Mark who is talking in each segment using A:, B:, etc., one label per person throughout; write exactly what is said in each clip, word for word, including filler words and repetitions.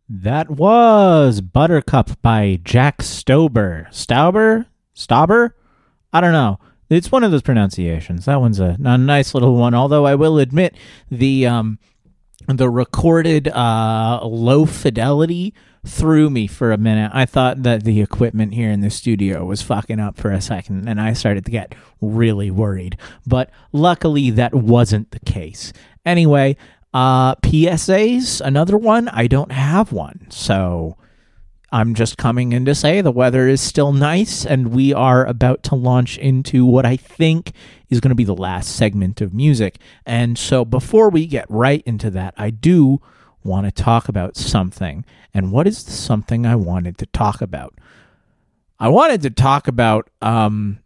A: That was Buttercup by Jack Stauber. Stauber? Stauber? I don't know. It's one of those pronunciations. That one's a, a nice little one, although I will admit the um, the recorded uh, low fidelity threw me for a minute. I thought that the equipment here in the studio was fucking up for a second, and I started to get really worried. But luckily, that wasn't the case. Anyway, uh, P S As, another one. I don't have one, so I'm just coming in to say the weather is still nice, and we are about to launch into what I think is going to be the last segment of music. And so before we get right into that, I do want to talk about something. And what is the something I wanted to talk about? I wanted to talk about, um,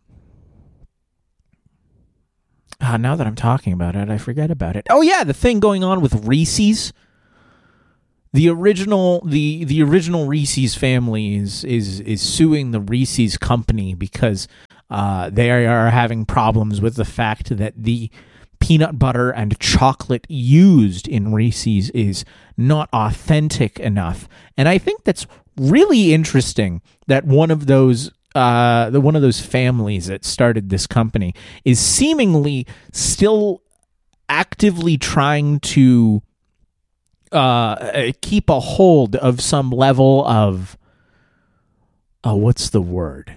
A: uh, now that I'm talking about it, I forget about it. Oh yeah, the thing going on with Reese's. The original, the, the original Reese's family is, is, is suing the Reese's company because uh, they are having problems with the fact that the peanut butter and chocolate used in Reese's is not authentic enough. And I think that's really interesting that one of those uh, the one of those families that started this company is seemingly still actively trying to uh, keep a hold of some level of oh, what's the word?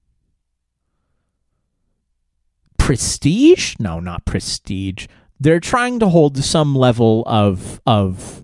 A: Prestige? No, not prestige. They're trying to hold some level of of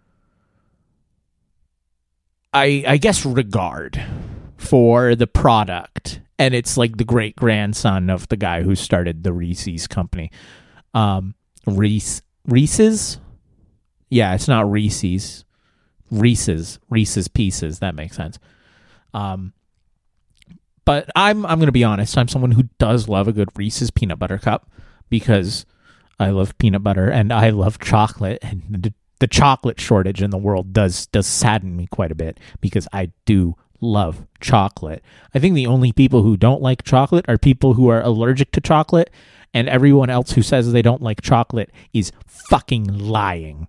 A: I I guess regard for the product. And it's like the great grandson of the guy who started the Reese's company. Um Reese Reese's? Yeah, it's not Reese's. Reese's. Reese's Pieces. That makes sense. Um But I'm I'm going to be honest. I'm someone who does love a good Reese's peanut butter cup because I love peanut butter and I love chocolate. And the, the chocolate shortage in the world does does sadden me quite a bit because I do love chocolate. I think the only people who don't like chocolate are people who are allergic to chocolate, and everyone else who says they don't like chocolate is fucking lying.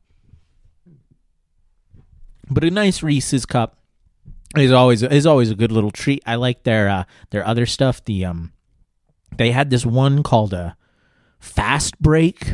A: But a nice Reese's cup is always is always a good little treat. I like their uh, their other stuff. The um, they had this one called a Fast Break.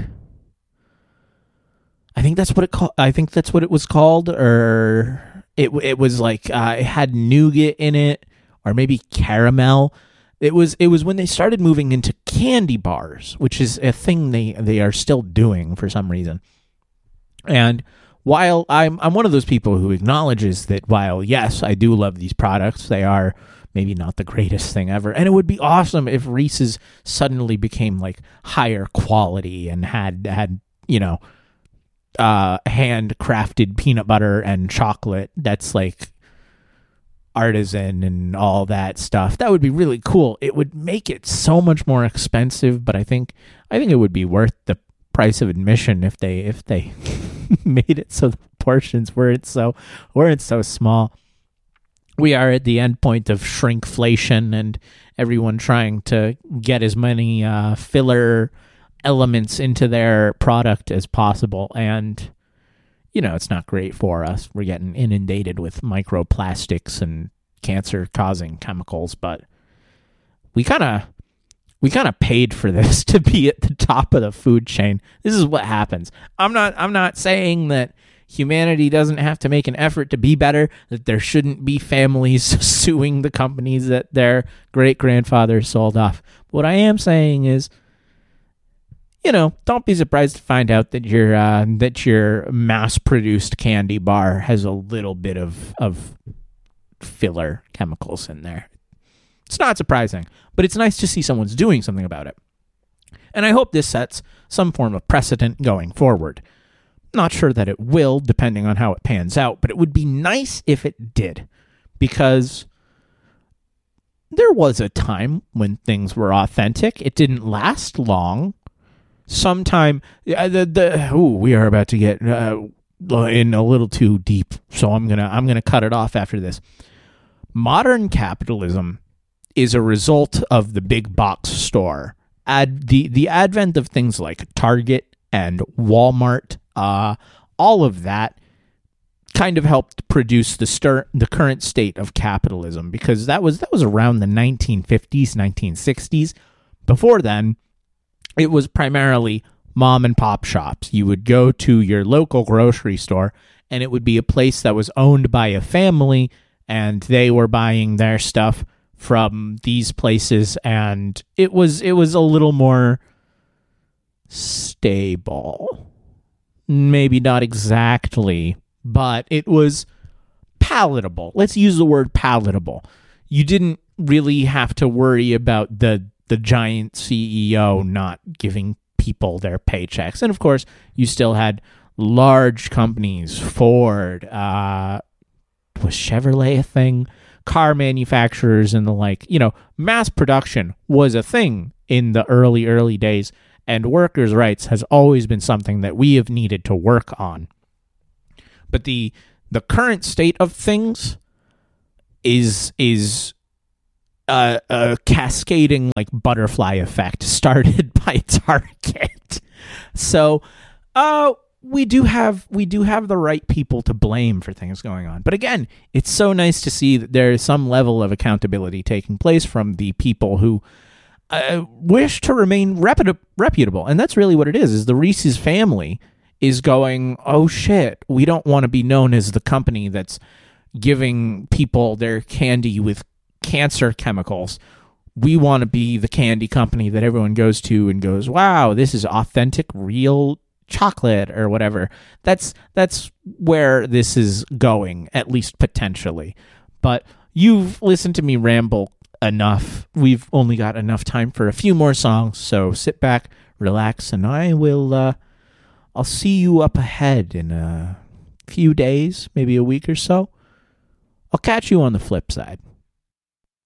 A: I think that's what it called. I think that's what it was called, or it it was like uh, it had nougat in it, or maybe caramel. It was it was when they started moving into candy bars, which is a thing they they are still doing for some reason, and. While I'm I'm one of those people who acknowledges that while, yes, I do love these products, they are maybe not the greatest thing ever. And it would be awesome if Reese's suddenly became like higher quality and had, had you know, uh, handcrafted peanut butter and chocolate that's like artisan and all that stuff. That would be really cool. It would make it so much more expensive, but I think I think it would be worth the price of admission if they if they made it so the portions weren't so weren't so small. We are at the end point of shrinkflation and everyone trying to get as many uh, filler elements into their product as possible, and you know it's not great for us. We're getting inundated with microplastics and cancer-causing chemicals, but we kind of We kind of paid for this to be at the top of the food chain. This is what happens. I'm not I'm not saying that humanity doesn't have to make an effort to be better, that there shouldn't be families suing the companies that their great-grandfathers sold off. What I am saying is, you know, don't be surprised to find out that your uh, that your mass-produced candy bar has a little bit of of filler chemicals in there. It's not surprising, but it's nice to see someone's doing something about it. And I hope this sets some form of precedent going forward. Not sure that it will, depending on how it pans out, but it would be nice if it did, because there was a time when things were authentic. It didn't last long. Sometime, uh, the the ooh, we are about to get uh, in a little too deep, so I'm gonna I'm gonna cut it off after this. Modern capitalism is a result of the big box store. Ad, the, the advent of things like Target and Walmart, uh, all of that kind of helped produce the stir, the current state of capitalism, because that was that was around the nineteen fifties, nineteen sixties. Before then, it was primarily mom and pop shops. You would go to your local grocery store, and it would be a place that was owned by a family, and they were buying their stuff from these places, and it was it was a little more stable. Maybe not exactly, but it was palatable. Let's use the word palatable. You didn't really have to worry about the the giant C E O not giving people their paychecks. And of course, you still had large companies, Ford, uh, was Chevrolet a thing? Car manufacturers and the like. You know, mass production was a thing in the early, early days, and workers' rights has always been something that we have needed to work on. But the the current state of things is is a, a cascading like butterfly effect started by Target. So, uh, we do have we do have the right people to blame for things going on. But again, it's so nice to see that there is some level of accountability taking place from the people who uh, wish to remain reputa- reputable. And that's really what it is, is the Reese's family is going, oh shit, we don't want to be known as the company that's giving people their candy with cancer chemicals. We want to be the candy company that everyone goes to and goes, wow, this is authentic, real chocolate or whatever. That's that's where this is going, at least potentially. But you've listened to me ramble enough. We've only got enough time for a few more songs, so sit back, relax, and I will uh I'll see you up ahead in a few days, maybe a week or so. I'll catch you on the flip side.